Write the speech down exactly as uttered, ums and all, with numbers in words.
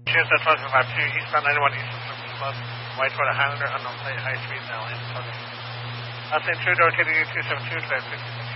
Cheers, that's one five two, eastbound ninety-one Eastern Service Plus, white toward a Highlander, unknown plate, high speed now in Tony. Last name two, door K D U two seven two, drive fifty-six